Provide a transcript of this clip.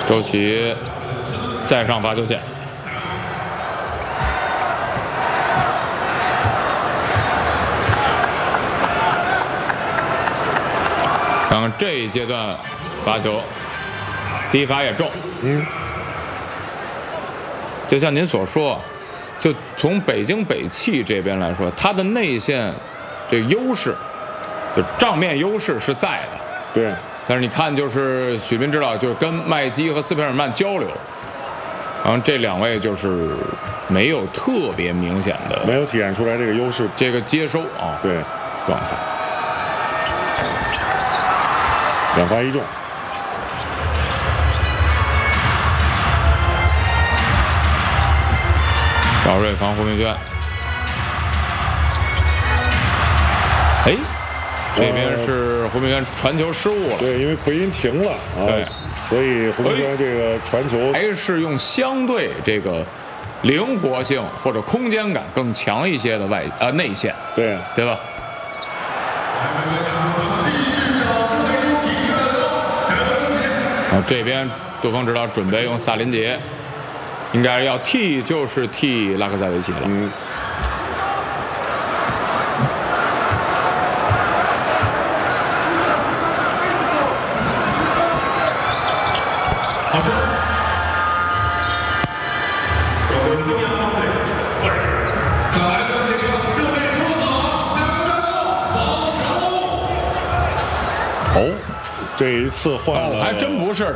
周琦再上罚球线。看看这一阶段罚球，第一罚也中。就像您所说，就从北京北汽这边来说，它的内线这优势，就账面优势是在的。 对。 但是你看，就是许斌指导就是跟麦基和斯皮尔曼交流，然后这两位就是没有特别明显的， 没有体现出来这个优势， 这个接收啊， 对状态。 2罚1中。 赵睿防胡明轩，哎。这边是胡明轩传球失误了， 对，因为奎因停了啊，对，所以胡明轩这个传球还是用相对这个灵活性或者空间感更强一些的内线，对吧？啊，这边杜锋指导准备用萨林杰，应该要替就是替拉克塞维奇了。 这一次换了， 还真不是。